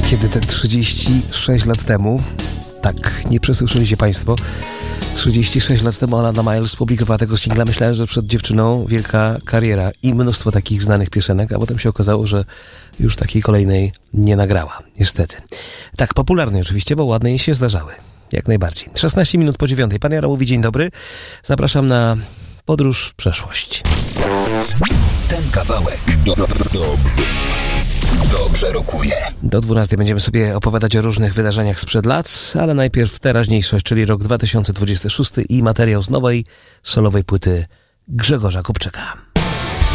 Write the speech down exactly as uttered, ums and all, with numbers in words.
Kiedy te trzydzieści sześć lat temu, tak, nie przesłyszeli się Państwo, trzydzieści sześć lat temu Alana Miles publikowała tego singla, myślałem, że przed dziewczyną wielka kariera i mnóstwo takich znanych piosenek, a potem się okazało, że już takiej kolejnej nie nagrała, niestety. Tak, popularnej oczywiście, bo ładne jej się zdarzały, jak najbardziej. szesnaście minut po dziewiątej. Pan Jara mówi dzień dobry, zapraszam na podróż w przeszłość. Ten kawałek do, do, dobrze, dobrze rokuje. Do dwunastej będziemy sobie opowiadać o różnych wydarzeniach sprzed lat, ale najpierw teraźniejszość, czyli rok dwa tysiące dwudziesty szósty i materiał z nowej solowej płyty Grzegorza Kupczyka.